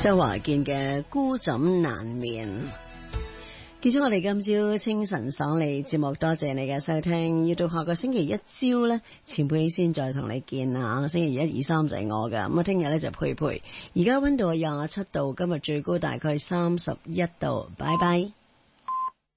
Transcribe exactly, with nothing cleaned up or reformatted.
周華健嘅孤枕難眠。結束我哋今朝清晨爽利節目，多謝你嘅收聽。要到下個星期一朝呢，前輩先再同你見啊。星期一、二、三就係我噶，咁啊聽日呢就佩佩。而家溫度係廿七度，今日最高大概三十一度。拜拜。